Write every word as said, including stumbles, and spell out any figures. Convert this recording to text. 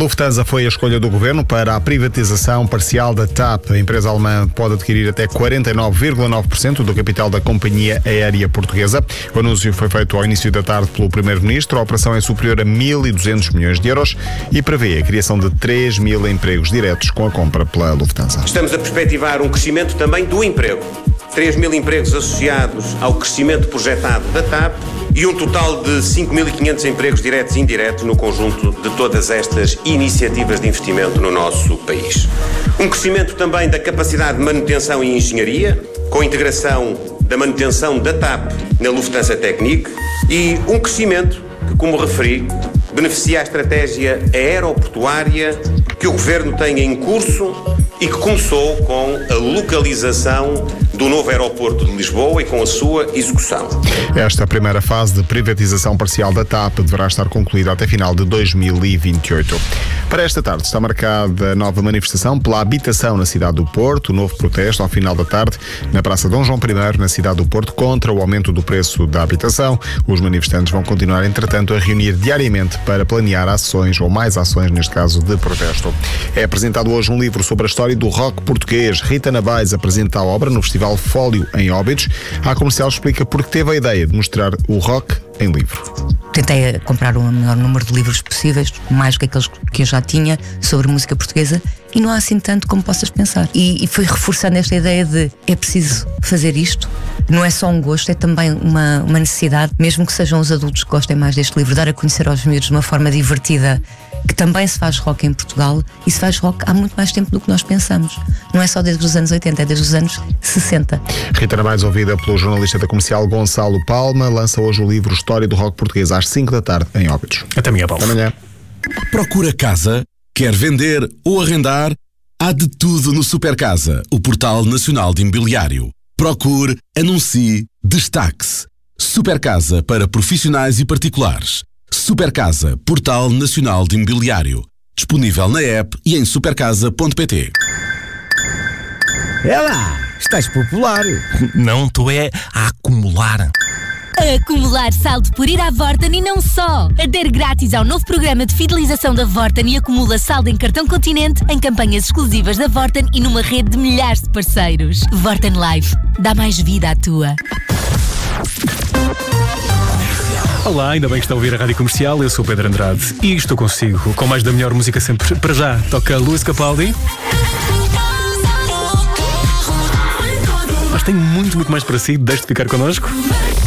Lufthansa foi a escolha do governo para a privatização parcial da T A P. A empresa alemã pode adquirir até quarenta e nove vírgula nove por cento do capital da companhia aérea portuguesa. O anúncio foi feito ao início da tarde pelo primeiro-ministro. A operação é superior a mil e duzentos milhões de euros e prevê a criação de três mil empregos diretos com a compra pela Lufthansa. Estamos a perspectivar um crescimento também do emprego. três mil empregos associados ao crescimento projetado da T A P e um total de cinco mil e quinhentos empregos diretos e indiretos no conjunto de todas estas iniciativas de investimento no nosso país. Um crescimento também da capacidade de manutenção e engenharia, com a integração da manutenção da T A P na Lufthansa Technik, e um crescimento que, como referi, beneficia a estratégia aeroportuária que o Governo tem em curso e que começou com a localização do novo aeroporto de Lisboa e com a sua execução. Esta primeira fase de privatização parcial da T A P deverá estar concluída até final de dois mil e vinte e oito. Para esta tarde está marcada a nova manifestação pela habitação na cidade do Porto, novo protesto ao final da tarde na Praça Dom João I, na cidade do Porto, contra o aumento do preço da habitação. Os manifestantes vão continuar, entretanto, a reunir diariamente para planear ações, ou mais ações, neste caso, de protesto. É apresentado hoje um livro sobre a história do rock português. Rita Nabais apresenta a obra no Festival Fólio, em Óbidos. A Comercial explica porque teve a ideia de mostrar o rock em livro. Tentei comprar o maior número de livros possíveis, mais do que aqueles que eu já tinha, sobre música portuguesa, e não há assim tanto como possas pensar. E, e foi reforçando esta ideia de é preciso fazer isto. Não é só um gosto, é também uma, uma necessidade, mesmo que sejam os adultos que gostem mais deste livro, dar a conhecer aos miúdos de uma forma divertida, que também se faz rock em Portugal, e se faz rock há muito mais tempo do que nós pensamos. Não é só desde os anos oitenta, é desde os anos sessenta. Rita Nabais, ouvida pelo jornalista da Comercial Gonçalo Palma, lança hoje o livro História do Rock Português às cinco da tarde em Óbidos. Até amanhã, Paulo. Até amanhã. Procura casa? Quer vender ou arrendar? Há de tudo no Supercasa, o portal nacional de imobiliário. Procure, anuncie, destaque-se. Supercasa para profissionais e particulares. Supercasa, portal nacional de imobiliário. Disponível na app e em supercasa ponto pt. É lá, estás popular. Não, tu é a acumular. A acumular saldo por ir à Vorten e não só. Adere grátis ao novo programa de fidelização da Vorten e acumula saldo em cartão Continente, em campanhas exclusivas da Vorten e numa rede de milhares de parceiros. Vorten Live. Dá mais vida à tua. Olá, ainda bem que está a ouvir a Rádio Comercial. Eu sou o Pedro Andrade e estou consigo com mais da melhor música sempre. Para já, toca Luís Capaldi. Mas tem muito, muito mais para si. Deixe de ficar connosco.